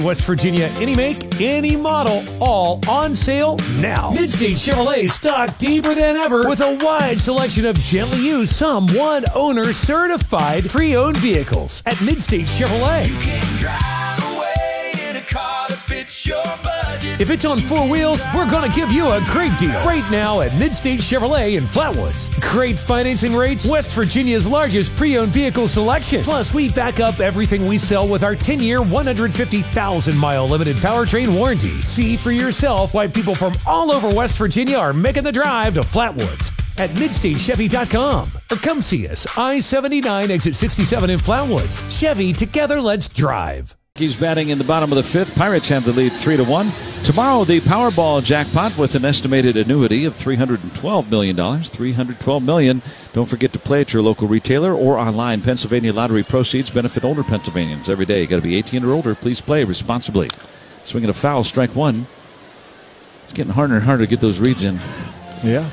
West Virginia, any make, any model, all on sale now. Midstate Chevrolet stock deeper than ever with a wide selection of gently used, some one-owner certified pre-owned vehicles at Midstate Chevrolet. You can drive away in a car that fits your budget. If it's on four wheels, we're going to give you a great deal right now at Midstate Chevrolet in Flatwoods. Great financing rates, West Virginia's largest pre-owned vehicle selection. Plus, we back up everything we sell with our 10-year, 150,000-mile limited powertrain warranty. See for yourself why people from all over West Virginia are making the drive to Flatwoods at MidstateChevy.com. Or come see us, I-79, exit 67 in Flatwoods. Chevy, together, let's drive. He's batting in the bottom of the fifth. Pirates have the lead 3-1. Tomorrow, the Powerball jackpot with an estimated annuity of $312 million. $312 million. Don't forget to play at your local retailer or online. Pennsylvania Lottery proceeds benefit older Pennsylvanians every day. You got to be 18 or older. Please play responsibly. Swinging a foul, strike one. It's getting harder and harder to get those reads in. Yeah.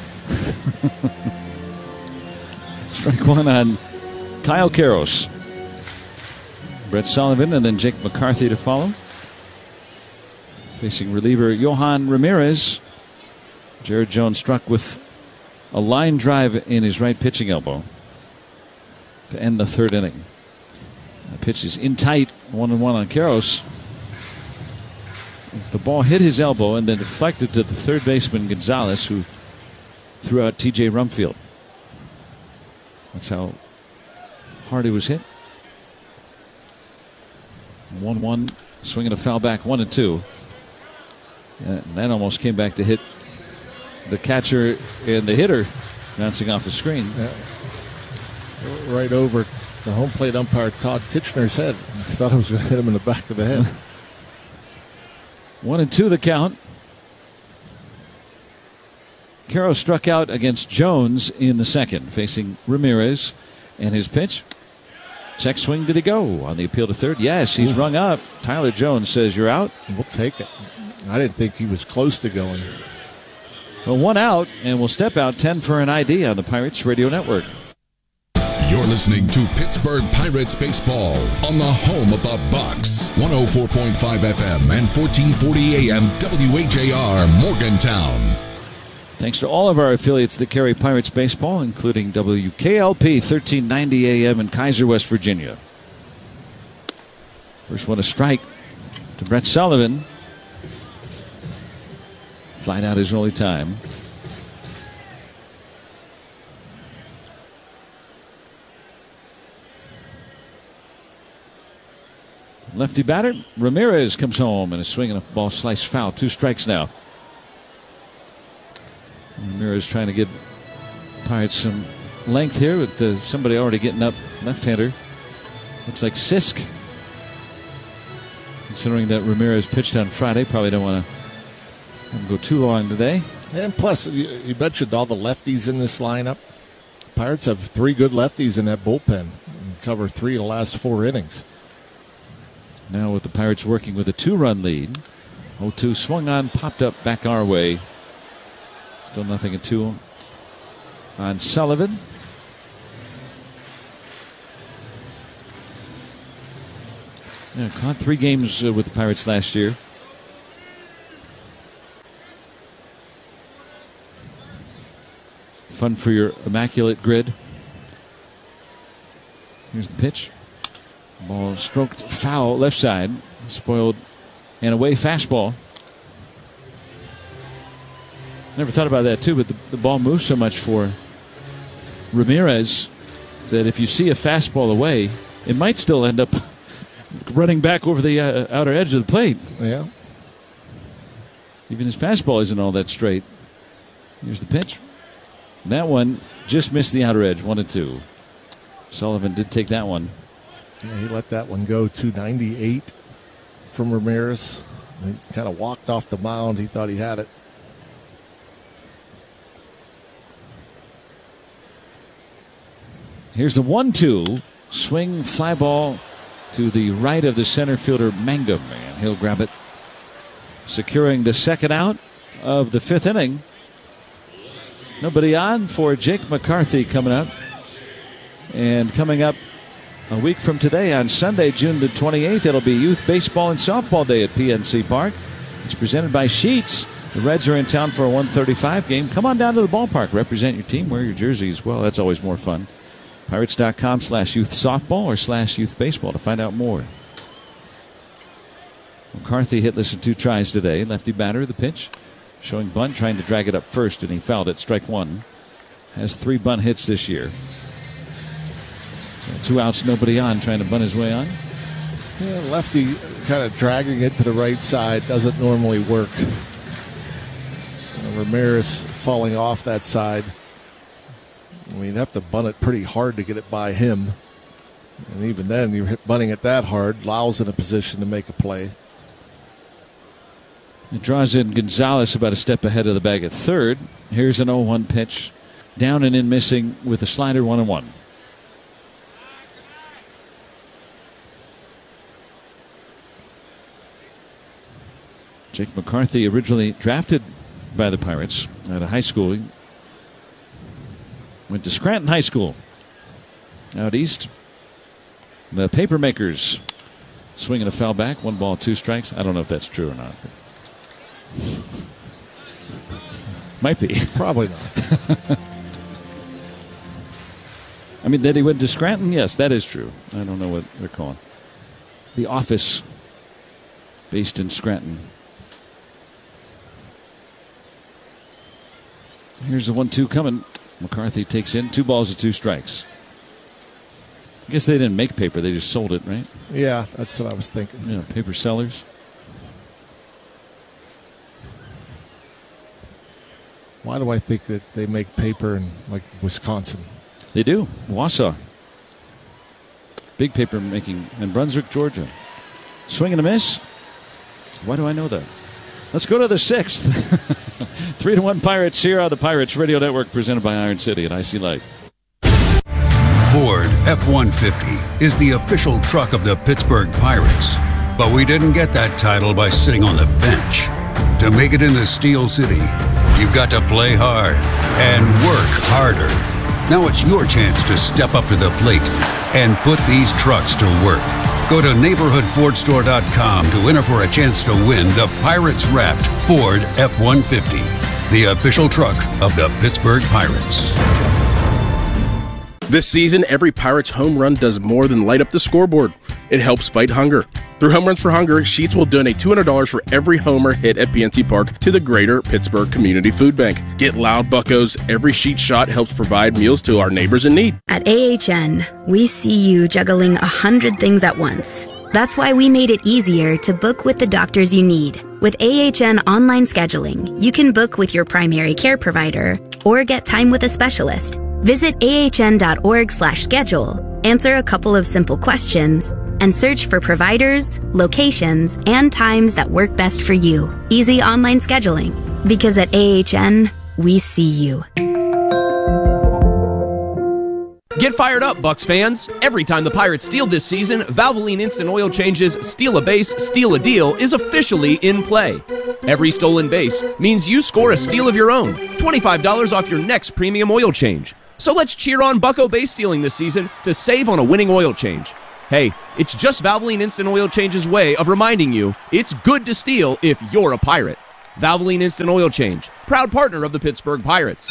Strike one on Kyle Karros. Brett Sullivan and then Jake McCarthy to follow. Facing reliever Yohan Ramirez. Jared Jones struck with a line drive in his right pitching elbow to end the third inning. The pitch is in tight, 1-1 on Karros. The ball hit his elbow and then deflected to the third baseman Gonzalez, who threw out T.J. Rumfield. That's how hard he was hit. 1-1, swinging a foul back, 1-2. And that almost came back to hit the catcher and the hitter bouncing off the screen. Yeah. Right over the home plate umpire Todd Tichenor's head. I thought I was going to hit him in the back of the head. 1-2 the count. Karros struck out against Jones in the second, facing Ramirez, and his pitch. Check swing, did he go on the appeal to third? Yes, he's rung up. Tyler Jones says you're out. We'll take it. I didn't think he was close to going. Well, one out, and we'll step out 10 for an ID on the Pirates Radio Network. You're listening to Pittsburgh Pirates baseball on the home of the Bucks. 104.5 FM and 1440 AM WHAR Morgantown. Thanks to all of our affiliates that carry Pirates baseball, including WKLP 1390 AM in Kaiser, West Virginia. First one a strike to Brett Sullivan. Flied out his only time. Lefty batter, Ramirez comes home and is swinging a ball sliced foul. 2 strikes now. Ramirez trying to give Pirates some length here with somebody already getting up. Left-hander. Looks like Sisk. Considering that Ramirez pitched on Friday, probably don't want to go too long today. And plus, you mentioned all the lefties in this lineup. Pirates have 3 good lefties in that bullpen and cover 3 of the last 4 innings. Now with the Pirates working with a 2-run lead. 0-2 swung on, popped up back our way. Still 0-2 on Sullivan. Yeah, caught 3 games with the Pirates last year. Fun for your immaculate grid. Here's the pitch. Ball stroked foul left side. Spoiled and away fastball. Never thought about that too, but the ball moves so much for Ramirez that if you see a fastball away, it might still end up running back over the outer edge of the plate. Yeah. Even his fastball isn't all that straight. Here's the pitch. And that one just missed the outer edge, 1-2. Sullivan did take that one. Yeah, he let that one go. 298 from Ramirez. He kind of walked off the mound. He thought he had it. Here's the 1-2. Swing, fly ball to the right of the center fielder, Mangum. And he'll grab it. Securing the second out of the 5th inning. Nobody on for Jake McCarthy coming up. And coming up A week from today, on Sunday, June the 28th, it'll be Youth Baseball and Softball Day at PNC Park. It's presented by Sheets. The Reds are in town for a 1:35 game. Come on down to the ballpark. Represent your team. Wear your jersey as well. That's always more fun. Pirates.com/youth softball or /youth baseball to find out more. McCarthy hitless in 2 tries today. Lefty batter, the pitch. Showing bunt, trying to drag it up first, and he fouled it. Strike 1. Has 3 bunt hits this year. 2 outs, nobody on, trying to bunt his way on. Yeah, lefty kind of dragging it to the right side doesn't normally work. Ramirez falling off that side. I mean, you'd have to bunt it pretty hard to get it by him. And even then, you're bunting it that hard. Lyle's in a position to make a play. It draws in Gonzalez about a step ahead of the bag at third. Here's an 0-1 pitch. Down and in missing with a slider, 1-1. Jake McCarthy, originally drafted by the Pirates out of high school. He went to Scranton High School out east. The Papermakers swinging a foul back. 1 ball, 2 strikes. I don't know if that's true or not. Might be. Probably not. I mean, that he went to Scranton? Yes, that is true. I don't know what they're calling. The Office, based in Scranton. Here's the 1-2 coming. McCarthy takes in 2 balls and 2 strikes. I guess they didn't make paper. They just sold it, right? Yeah, that's what I was thinking. Yeah, paper sellers. Why do I think that they make paper in, like, Wisconsin? They do. Wausau. Big paper making in Brunswick, Georgia. Swing and a miss. Why do I know that? Let's go to the 6th. 3-1 Pirates here on the Pirates Radio Network, presented by Iron City and IC Light. Ford F-150 is the official truck of the Pittsburgh Pirates. But we didn't get that title by sitting on the bench. To make it in the Steel City, you've got to play hard and work harder. Now it's your chance to step up to the plate and put these trucks to work. Go to neighborhoodfordstore.com to enter for a chance to win the Pirates Wrapped Ford F-150, the official truck of the Pittsburgh Pirates. This season, every Pirates home run does more than light up the scoreboard. It helps fight hunger. Through Home Runs for Hunger, Sheets will donate $200 for every homer hit at PNC Park to the Greater Pittsburgh Community Food Bank. Get loud, buccos. Every Sheet shot helps provide meals to our neighbors in need. At AHN, we see you juggling 100 things at once. That's why we made it easier to book with the doctors you need. With AHN online scheduling, you can book with your primary care provider or get time with a specialist. Visit ahn.org/schedule, answer a couple of simple questions, and search for providers, locations, and times that work best for you. Easy online scheduling. Because at AHN, we see you. Get fired up, Bucks fans. Every time the Pirates steal this season, Valvoline Instant Oil Change's Steal a Base, Steal a Deal is officially in play. Every stolen base means you score a steal of your own. $25 off your next premium oil change. So let's cheer on Bucko base stealing this season to save on a winning oil change. Hey, it's just Valvoline Instant Oil Change's way of reminding you it's good to steal if you're a Pirate. Valvoline Instant Oil Change, proud partner of the Pittsburgh Pirates.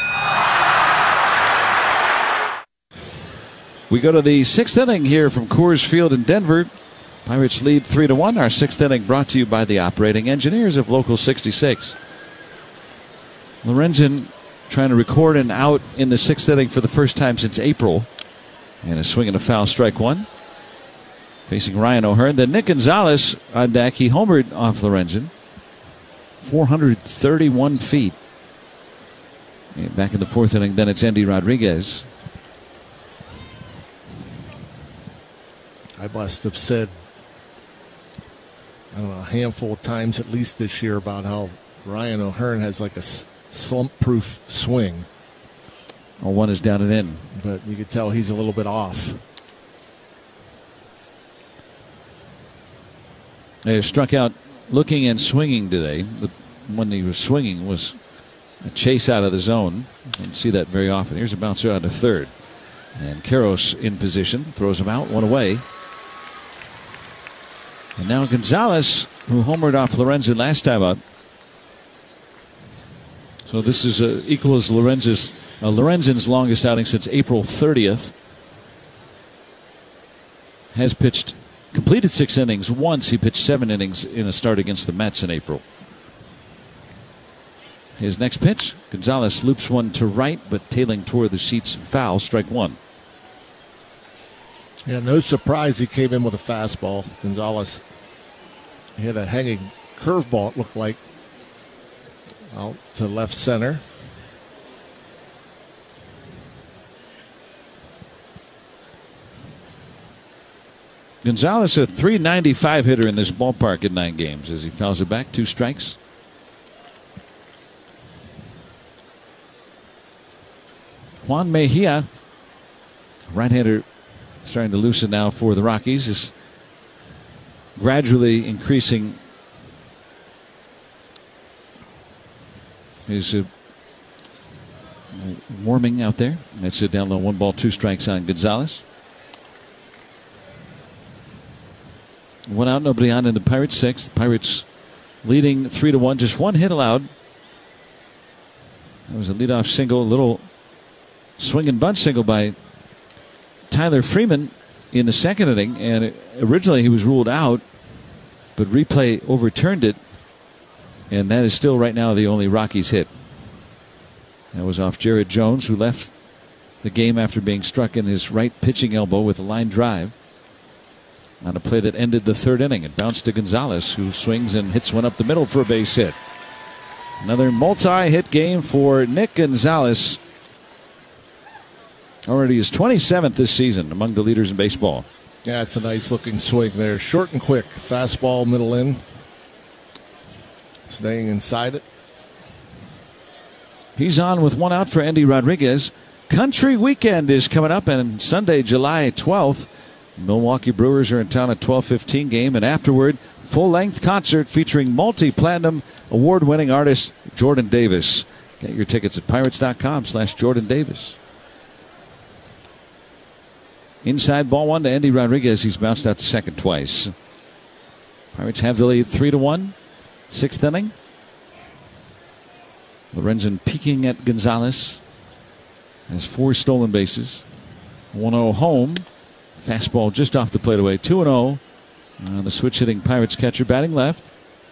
We go to the 6th inning here from Coors Field in Denver. Pirates lead 3-1. Our 6th inning brought to you by the operating engineers of Local 66. Lorenzen trying to record an out in the 6th inning for the first time since April. And a swing and a foul, strike 1. Facing Ryan O'Hearn. Then Nick Gonzalez on deck. He homered off Lorenzen. 431 feet. And back in the 4th inning, then it's Andy Rodriguez. I must have said, I don't know, a handful of times at least this year about how Ryan O'Hearn has like a slump-proof swing. Well, one is down and in. But you could tell he's a little bit off. They struck out looking and swinging today. The one he was swinging was a chase out of the zone. You don't see that very often. Here's a bouncer out to third. And Karros in position, throws him out, one away. And now Gonzalez, who homered off Lorenzen last time up. So this is equal as Lorenzen's longest outing since April 30th. Has completed 6 innings once. He pitched 7 innings in a start against the Mets in April. His next pitch, Gonzalez loops one to right, but tailing toward the sheets, foul, strike one. Yeah, no surprise he came in with a fastball. Gonzalez hit a hanging curveball, it looked like, out to left center. Gonzalez, a .395 hitter in this ballpark in 9 games as he fouls it back, 2 strikes. Juan Mejia, right-hander, starting to loosen now for the Rockies, is gradually increasing his warming out there. That's it, down low, 1 ball, 2 strikes on Gonzalez. 1 out, nobody on in the Pirates' 6th. Pirates leading 3-1, just 1 hit allowed. That was a leadoff single, a little swing and bunt single by Tyler Freeman in the 2nd inning, and originally he was ruled out, but replay overturned it, and that is still right now the only Rockies hit. That was off Jared Jones, who left the game after being struck in his right pitching elbow with a line drive on a play that ended the 3rd inning. It bounced to Gonzalez, who swings and hits one up the middle for a base hit. Another multi-hit game for Nick Gonzalez. Already his 27th this season among the leaders in baseball. Yeah, it's a nice looking swing there. Short and quick. Fastball, middle in. Staying inside it. He's on with 1 out for Endy Rodriguez. Country Weekend is coming up, and Sunday, July 12th, Milwaukee Brewers are in town at 12:15 game, and afterward, full-length concert featuring multi-platinum award-winning artist Jordan Davis. Get your tickets at pirates.com/Jordan Davis. Inside ball 1 to Endy Rodriguez. He's bounced out to second twice. Pirates have the lead 3-1. 6th inning. Lorenzen peeking at Gonzalez. Has 4 stolen bases. 1-0 home. Fastball just off the plate away. 2-0. The switch hitting Pirates catcher batting left.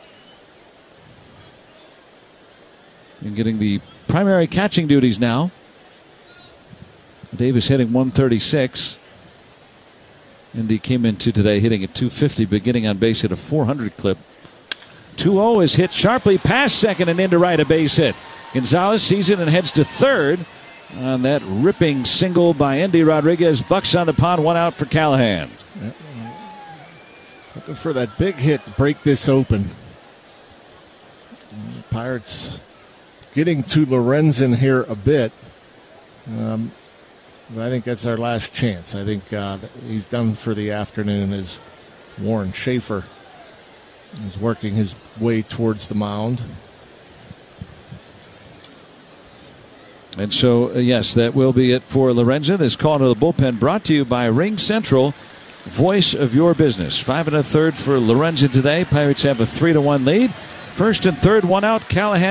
And getting the primary catching duties now. Davis hitting 136. And he came into today hitting at 250, but getting on base at a 400 clip. 2-0 is hit sharply past second and into right, a base hit. Gonzalez sees it and heads to third on that ripping single by Endy Rodriguez. Bucks on the pond, 1 out for Callahan. Looking for that big hit to break this open. Pirates getting to Lorenzen here a bit. I think that's our last chance. I think he's done for the afternoon as Warren Schaefer is working his way towards the mound. And so, yes, that will be it for Lorenzen. This call to the bullpen brought to you by Ring Central, voice of your business. 5 1/3 for Lorenzen today. Pirates have a 3-1 lead. 1st and 3rd, 1 out. Callahan